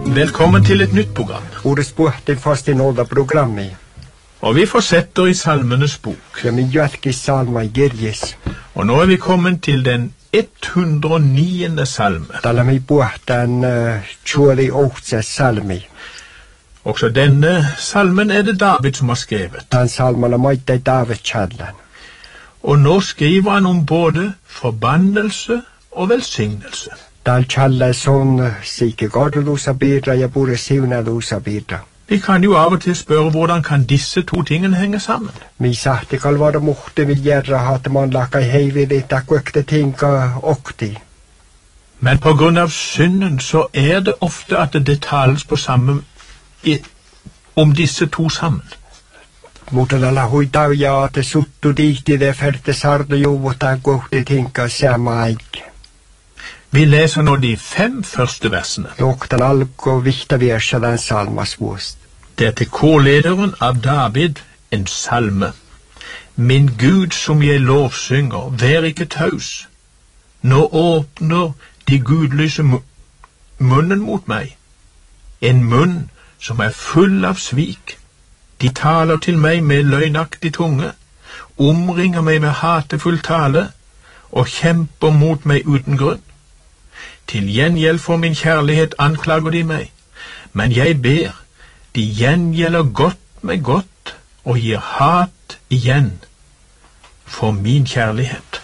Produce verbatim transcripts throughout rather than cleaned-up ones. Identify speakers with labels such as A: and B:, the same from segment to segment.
A: Velkommen til et nytt program.
B: Ordet spurte fast i nåda programmet.
A: Og vi fortsetter i Salmenes bok.
B: Ja, min jälki salma i Girjes.
A: Og nå er vi kommet til den hundre og niende salme.
B: Tällä mi puhtaan uh, tjuoli ohtse salmi.
A: Også denne salmen er det David som har skrevet.
B: Tämän salmana maitte David källan.
A: Og nå skriver han om både forbannelse og velsignelse.
B: Täällä källan son sikke gardelusa birra ja pure siunalusa birra.
A: Vi kan jo av og til spørre hvordan kan disse to tingene henge sammen.
B: Mi sahti kalvara muhte vi järra hat man laka heivilita kuekte tinka okti.
A: Men på grunn av synden så er det ofte at det tales på samme i, om disse to sammen.
B: Muutella huitau ja at suttu dihti det ferte sardo juvuta kuekte tinka sama aik.
A: Vi leser nå de fem første versene.
B: Loktan alko vihta versa den salmas vuost.
A: Det er til korlederen av David en salme. Min Gud som jeg lovsynger, vær ikke taus. Nå åpner de gudløse munnen mot meg. En munn som er full av svik. De taler til meg med løgnaktig tunge, omringer meg med hatefull tale og kjemper mot meg uten grunn. Til gjengjeld for min kjærlighet anklager de meg, men jeg ber, de gjengjelder godt med godt og gir hat igjen for min kjærlighet.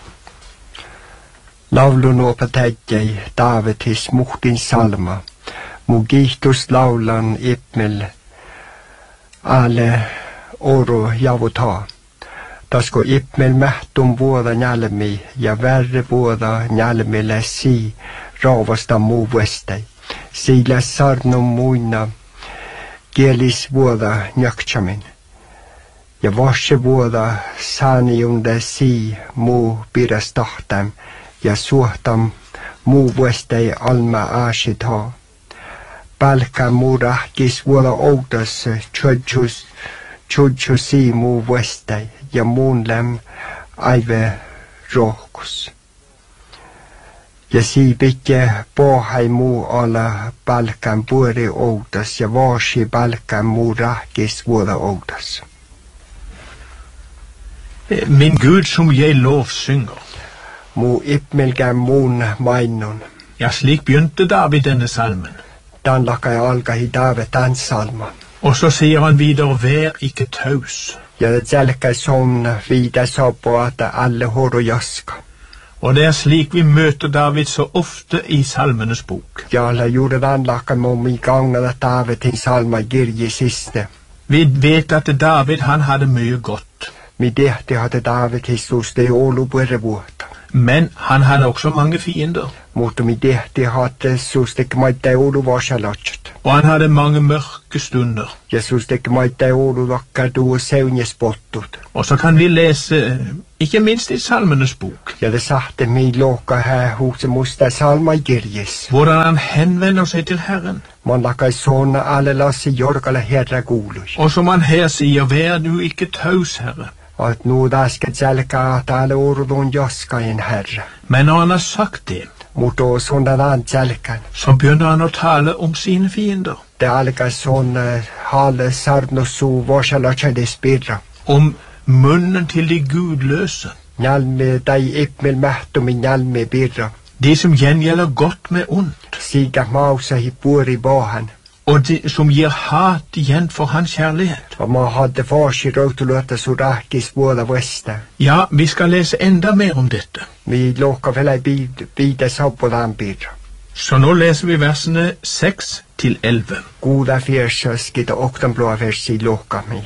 B: Laulun opetäjäi Davidis muhtin salma, mu kiihtus laulan ipmel ale oro javuta. Tasko ipmel mähtum vuoda nälmi ja värre vuoda nälmille si raavasta muu vuestei. Sillä sarnum muina kielis vuoda njaktsamin. Ja vasse vuoda saaniunde si muu pidas tahtam ja suhtam muu vuestei alma aasit haa. Pälkä muu rahkis vuoda outas tjodjus tjodjus si muu vuestei ja muun läm aive rohkus. Ja si pitje pohai muu olla palkan puori outas ja vaasi palkan muu rahkis vuoda outas.
A: Min Gud som jeg lovsynger.
B: Muu ipmelkään muun mainun.
A: Ja, slik begynte David denne salmen.
B: Dan lakai alkahi David den salma.
A: Og så sier han videre, vær ikke taus.
B: Ja det selkä son vida sopo at alle horo jaska.
A: Og det er slik vi møter David så ofte i Salmenes bok.
B: Ja, la gjorde den lakan mom i gangen at David til salma Girje siste.
A: Vi vet at David han hadde mye godt.
B: Mi dehti hadde David Kristus det olu buerrevuota.
A: Men han hadde også mange fiender.
B: Mutta mi dehti hadde sus det maitte olu vasalatset.
A: Og han hadde mange mørke stunder.
B: Jesus det maitte olu lakkar du seunjes pottut.
A: Og så kan vi lese, ikke minst i Salmenes bok,
B: ja det sagte mi loka her hos musta salma Girjes.
A: hvordan han henvender seg til Herren.
B: Man lakai sånne alle lasse jorgale herra gulus.
A: Og som han her sier, vær du ikke taus, Herre.
B: At nu da skal selka at alle ordon jaska en herre.
A: Men når han har sagt det,
B: mutta sånne den selkan.
A: så begynner han å tale om sine fiender.
B: Det alka sånne hale sarnosu vasalatset spirra.
A: Om munnen til de gudløse.
B: Njalme dei ipmel mähtum i njalme birra.
A: De som gjengjelder godt med ondt.
B: Siga mausa hi puori bahan.
A: Og de som gir hat igjen for hans kjærlighet.
B: Og man hadde farsi rautuløta så rahkis vuoda vesta.
A: Ja, vi skal lese enda mer om dette.
B: Vi låka vel ei bida sabbo den birra.
A: Så nå leser vi versene seks til elleve.
B: Goda fjersøskit og oktanblå versi låka mi.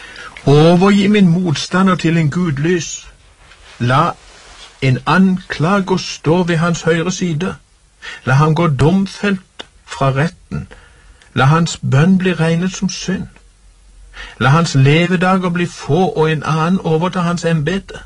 A: Overgi min motstander til en gudløs. La en anklager stå ved hans høyre side. La han gå domfelt fra retten. La hans bønn bli regnet som synd. La hans levedager bli få og en annen overta hans embete.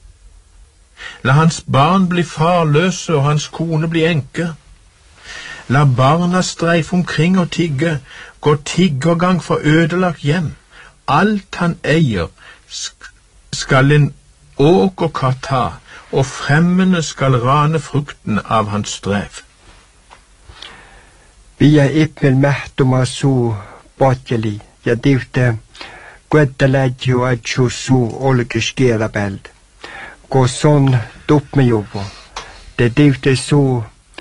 A: La hans barn bli farløse og hans kone bli enke. La barna streife omkring og tigge, gå tiggergang for ødelagt hjem. Alt han eier skal en åkerkatt ta, og fremmede skal rane frukten av hans strev.
B: Vi är ippel mähtuma suu potjeli ja tivte kuetta lädju adju suu olkis kielapeld. Kos on tupmejuvu. Te tivte suu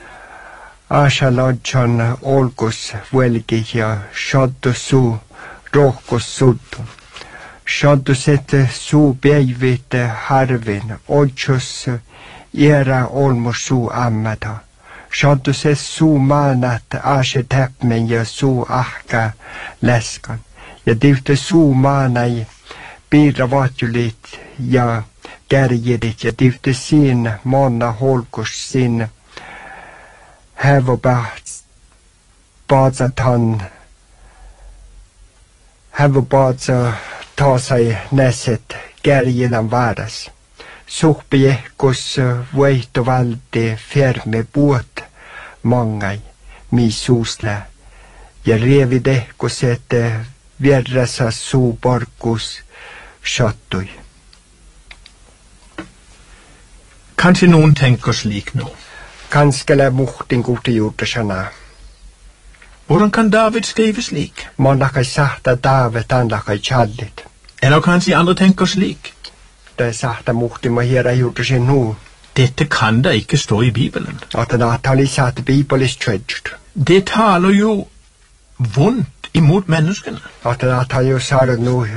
B: asalodjan olkus vuelgi ja shottu suu rohkus suttu. Shottu sette suu päivite harvin odjus iera olmus suu ammata. Shottu se suu maanat ase täpmen ja suu ahka läskan. Ja tivte suu maanai piirra vaatjulit ja kärjedit ja tivte siin monna holkus siin hävopahtsatan hävopaatsa taasai näset kärjelan vaaras. Suhpi ehkus võihtovaldi ferme puot mangai mis suusle ja reevid ehkus, et vierrasa suu porkus sattui.
A: Kanskje noen tenker slik nå.
B: Kanskje muhtin kuhti juurde sana.
A: Hvordan kan David skrive slik?
B: Mondakai sahta David andakai challit.
A: Eller kanskje andre tenker slik?
B: Det sahta muhtin ma hiera juurde sin nu.
A: Dette kan da ikke stå i Bibelen.
B: At det er lisat Bibelis tredjt.
A: Det taler jo vondt imot menneskene.
B: At det er jo sagt nu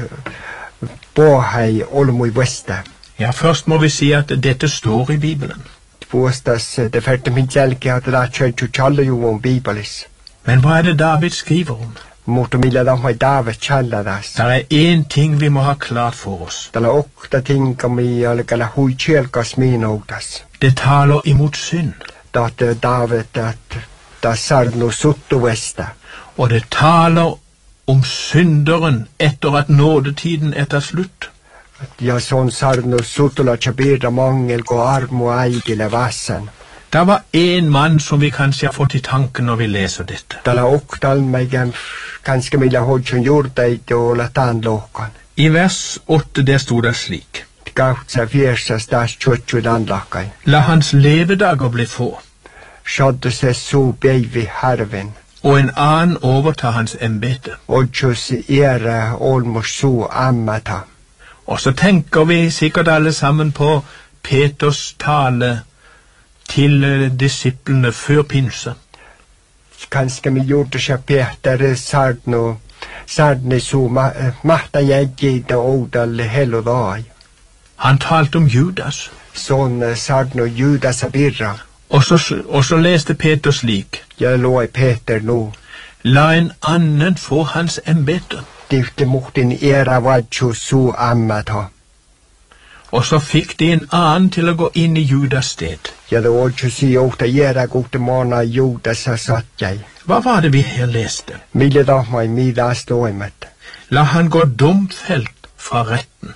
B: båhei olmui veste.
A: Ja, først må vi si at dette står i Bibelen.
B: Vuostas det ferte min jälkeen at det er tredjt challe jo om Bibelis.
A: Men hva er det David skriver om?
B: Mutta millä lamai David challadas.
A: Det er en ting vi må ha klart for oss.
B: Tällä okta tinkami alkala hui chelkas minuutas.
A: Det taler imot synd.
B: Dat David at da sarnu suttuvesta.
A: Og det taler om synderen etter at nådetiden er tatt slutt.
B: Ja son sarnu suttula chabira mangel ko armu aigile vassan.
A: Det var en mann som vi kanskje har fått i tanken når vi leser dette.
B: Tällä oktal meigen kanske millä hodjon jordeit jo latan lohkan.
A: I vers åtte der stod det slik.
B: Kautsa fiersas das tjotjud anlakai.
A: La hans levedager bli få,
B: Shaddu se suu päivi harvin.
A: og en annen overta hans embete.
B: Odjus era olmus suu ammata.
A: Og så tenker vi sikkert alle sammen på Peters tale til disiplene før pinse.
B: Kanske mi gjorde sig Peter sarnu sarni suu ma, mahta jägida oudalle helodai.
A: Han talte om Judas.
B: Son sarnu Judas abirra.
A: Og så, og så leste Peter slik.
B: Jag loi Peter nu.
A: La en annen få hans embete.
B: Tifte muhtin era vadju suu ammata.
A: Og så fikk de en annen til å gå inn i Judas sted.
B: Ja det odjus i outa era kuhti mona Judas satjai.
A: Hva var det vi her leste?
B: Mille dahmai midas loimet.
A: La han gå domfelt fra retten.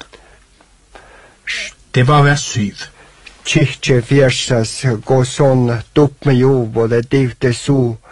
A: Det var vers syv.
B: Tjihje fiersas go son tup me juvo det tifte suu